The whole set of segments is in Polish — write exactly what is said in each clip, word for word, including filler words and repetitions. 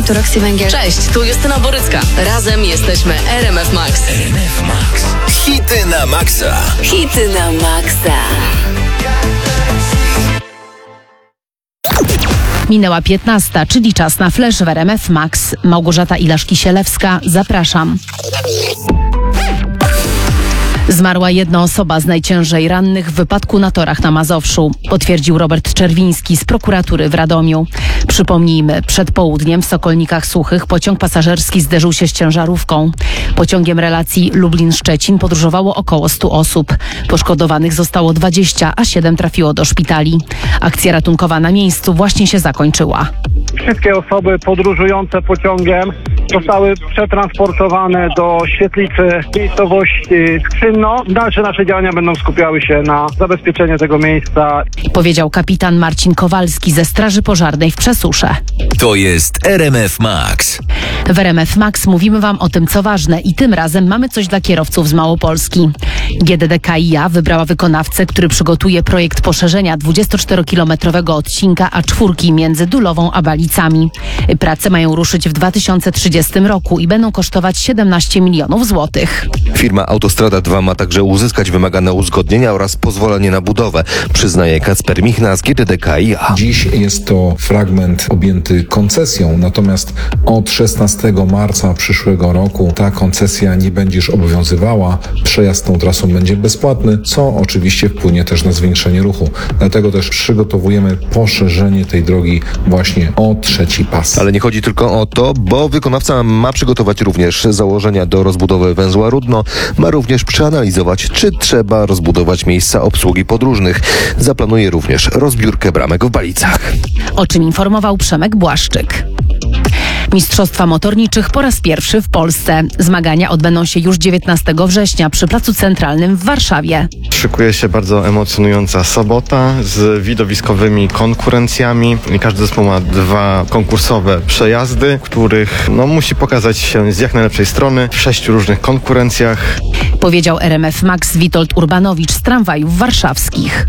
Hej, tu Roxy Węgiel. Cześć, tu Justyna Borycka. Razem jesteśmy R M F Max. R M F Max. Hity na maksa. Hity na maksa. Minęła piętnasta, czyli czas na flash w R M F Max. Małgorzata Ilasz-Kisielewska, zapraszam. Zmarła jedna osoba z najciężej rannych w wypadku na torach na Mazowszu, potwierdził Robert Czerwiński z prokuratury w Radomiu. Przypomnijmy, przed południem w Sokolnikach Suchych pociąg pasażerski zderzył się z ciężarówką. Pociągiem relacji Lublin-Szczecin podróżowało około stu osób. Poszkodowanych zostało dwadzieścia, a siedem trafiło do szpitali. Akcja ratunkowa na miejscu właśnie się zakończyła. Wszystkie osoby podróżujące pociągiem zostały przetransportowane do świetlicy miejscowości Skrzynno. Dalsze nasze działania będą skupiały się na zabezpieczeniu tego miejsca. Powiedział kapitan Marcin Kowalski ze Straży Pożarnej w Przesusze. To jest R M F Max. W R M F Max mówimy Wam o tym, co ważne, i tym razem mamy coś dla kierowców z Małopolski. G D D K I A wybrała wykonawcę, który przygotuje projekt poszerzenia dwudziestoczterokilometrowego odcinka A cztery między Dulową a Balicami. Prace mają ruszyć w dwa tysiące trzydziestym roku i będą kosztować siedemnaście milionów złotych. Firma Autostrada dwa ma także uzyskać wymagane uzgodnienia oraz pozwolenie na budowę, przyznaje Kacper Michna z G D D K I A. Dziś jest to fragment objęty koncesją, natomiast od szesnastego marca przyszłego roku ta koncesja nie będzie już obowiązywała. Przejazd tą trasą będzie bezpłatny, co oczywiście wpłynie też na zwiększenie ruchu. Dlatego też przygotowujemy poszerzenie tej drogi właśnie o trzeci pas. Ale nie chodzi tylko o to, bo wykonawca ma przygotować również założenia do rozbudowy węzła Rudno, ma również przeanalizować, czy trzeba rozbudować miejsca obsługi podróżnych. Zaplanuje również rozbiórkę bramek w Balicach. O czym informował Przemek Błaszczyk. Mistrzostwa motorniczych po raz pierwszy w Polsce. Zmagania odbędą się już dziewiętnastego września przy Placu Centralnym w Warszawie. Szykuje się bardzo emocjonująca sobota z widowiskowymi konkurencjami. Każdy zespół ma dwa konkursowe przejazdy, których no, musi pokazać się z jak najlepszej strony w sześciu różnych konkurencjach. Powiedział R M F Max Witold Urbanowicz z tramwajów warszawskich.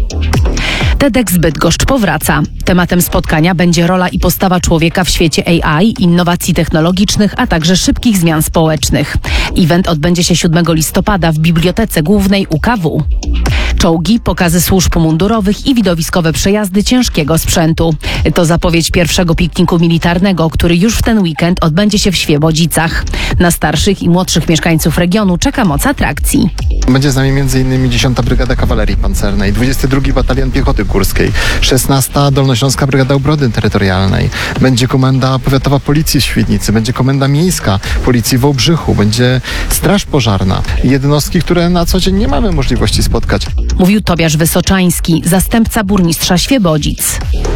TEDx Bydgoszcz powraca. Tematem spotkania będzie rola i postawa człowieka w świecie A I, innowacji technologicznych, a także szybkich zmian społecznych. Event odbędzie się siódmego listopada w Bibliotece Głównej U K W. Czołgi, pokazy służb mundurowych i widowiskowe przejazdy ciężkiego sprzętu. To zapowiedź pierwszego pikniku militarnego, który już w ten weekend odbędzie się w Świebodzicach. Na starszych i młodszych mieszkańców regionu czeka moc atrakcji. Będzie z nami między innymi dziesiąta Brygada Kawalerii Pancernej, dwudziesty drugi Batalion Piechoty Górskiej, szesnasta Dolnośląska Brygada Obrony Terytorialnej, będzie Komenda Powiatowa Policji w Świdnicy, będzie Komenda Miejska Policji w Wałbrzychu, będzie Straż Pożarna. Jednostki, które na co dzień nie mamy możliwości spotkać. Mówił Tobiasz Wysoczański, zastępca burmistrza Świebodzic.